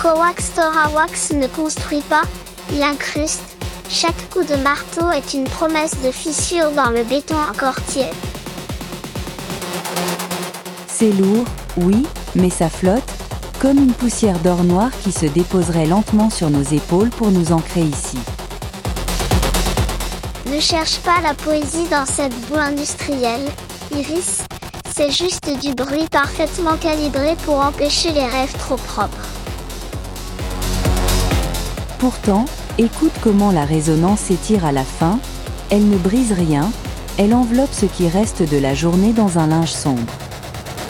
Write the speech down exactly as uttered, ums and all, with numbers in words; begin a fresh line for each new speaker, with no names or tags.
Coax Torawax ne construit pas, il incruste. Chaque coup de marteau est une promesse de fissure dans le béton encore tiède.
C'est lourd, oui, mais ça flotte, comme une poussière d'or noir qui se déposerait lentement sur nos épaules pour nous ancrer ici.
Ne cherche pas la poésie dans cette boue industrielle, Iris, c'est juste du bruit parfaitement calibré pour empêcher les rêves trop propres.
Pourtant, écoute comment la résonance s'étire à la fin, elle ne brise rien, elle enveloppe ce qui reste de la journée dans un linge sombre.